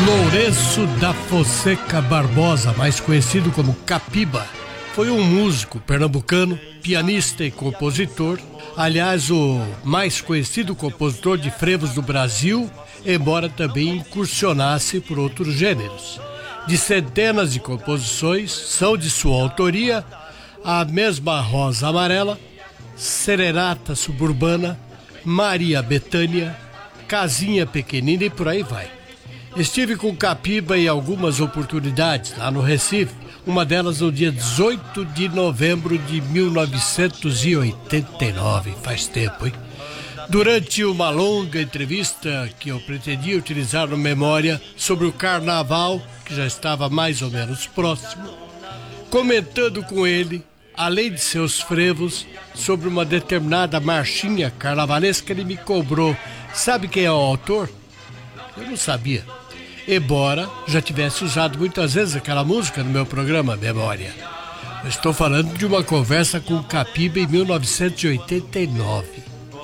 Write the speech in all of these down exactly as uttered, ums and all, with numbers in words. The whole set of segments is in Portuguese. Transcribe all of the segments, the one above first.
Lourenço da Fonseca Barbosa, mais conhecido como Capiba, foi um músico pernambucano, pianista e compositor. Aliás, o mais conhecido compositor de frevos do Brasil, embora também incursionasse por outros gêneros. De centenas de composições, são de sua autoria a mesma Rosa Amarela, Serenata Suburbana, Maria Bethânia, Casinha Pequenina e por aí vai. Estive com Capiba em algumas oportunidades lá no Recife, uma delas no dia dezoito de novembro de mil novecentos e oitenta e nove, faz tempo, hein? Durante uma longa entrevista que eu pretendia utilizar no Memória sobre o carnaval, que já estava mais ou menos próximo, comentando com ele, além de seus frevos, sobre uma determinada marchinha carnavalesca, ele me cobrou: sabe quem é o autor? Eu não sabia, embora já tivesse usado muitas vezes aquela música no meu programa Memória. Eu estou falando de uma conversa com o Capiba em mil novecentos e oitenta e nove.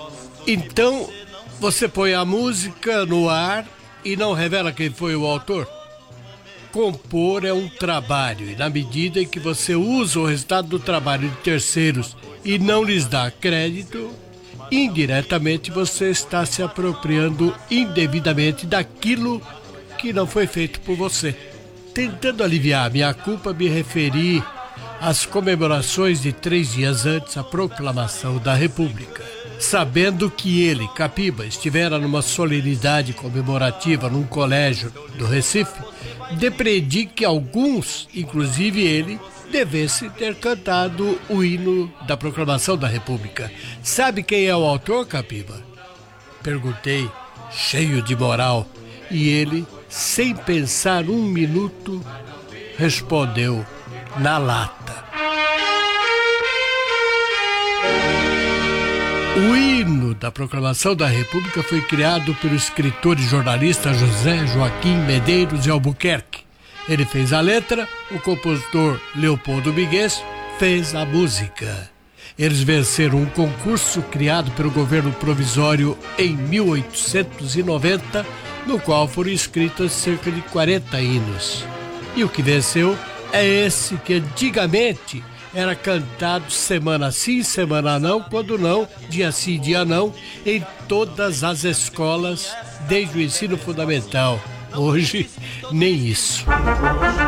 Então, você põe a música no ar e não revela quem foi o autor? Compor é um trabalho, e na medida em que você usa o resultado do trabalho de terceiros e não lhes dá crédito, indiretamente você está se apropriando indevidamente daquilo que não foi feito por você. Tentando aliviar minha culpa, me referi às comemorações de três dias antes da proclamação da República. Sabendo que ele, Capiba, estivera numa solenidade comemorativa num colégio do Recife, depreendi que alguns, inclusive ele, devesse ter cantado o hino da proclamação da República. Sabe quem é o autor, Capiba? Perguntei, cheio de moral, e ele, sem pensar um minuto, respondeu na lata. O hino da proclamação da República foi criado pelo escritor e jornalista José Joaquim Medeiros de Albuquerque. Ele fez a letra, o compositor Leopoldo Miguez fez a música. Eles venceram um concurso criado pelo governo provisório em mil oitocentos e noventa, no qual foram escritas cerca de quarenta hinos. E o que venceu é esse que antigamente era cantado semana sim, semana não, quando não, dia sim, dia não, em todas as escolas, desde o ensino fundamental. Hoje, nem isso.